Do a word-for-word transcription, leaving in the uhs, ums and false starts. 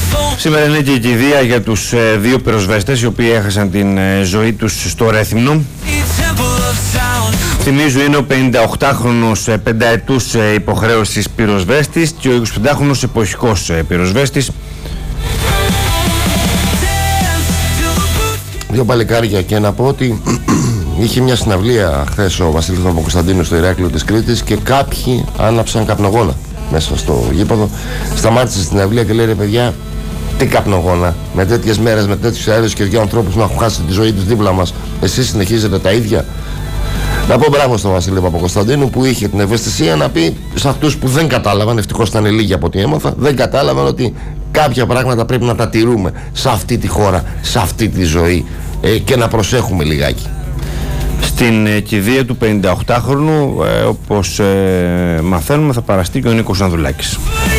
Σήμερα είναι και η κηδεία για τους ε, δύο πυροσβέστες οι οποίοι έχασαν την ε, ζωή τους στο Ρέθυμνο. Θυμίζω είναι ο πενηνταοκτάχρονος ε, πενταετούς ε, υποχρέωσης πυροσβέστης και ο εικοσιπεντάχρονος εποχικός ε, πυροσβέστης. Δύο παλικάρια, και να πω ότι είχε μια συναυλία χθες ο Βασίλης Παπακοσταντίνου στο Ηράκλειο της Κρήτης και κάποιοι άναψαν καπνογόνα μέσα στο γήπεδο. Σταμάτησε στην συναυλία και λέει: ρε παιδιά, τι καπνογόνα, με τέτοιες μέρες, με τέτοιους αέρες και δύο ανθρώπους να έχουν χάσει τη ζωή τους δίπλα μας, εσείς συνεχίζετε τα ίδια? Να πω μπράβο στον Βασίλη Παπακοσταντίνου που είχε την ευαισθησία να πει σε αυτούς που δεν κατάλαβαν, ευτυχώς ήταν λίγοι από ό,τι έμαθα, δεν κατάλαβαν ότι κάποια πράγματα πρέπει να τα τηρούμε σε αυτή τη χώρα, σε αυτή τη ζωή, ε, και να προσέχουμε λιγάκι. Στην ε, κηδεία του πενηνταοκτάχρονου, ε, όπως ε, μαθαίνουμε, θα παραστεί και ο Νίκος Ανδουλάκης.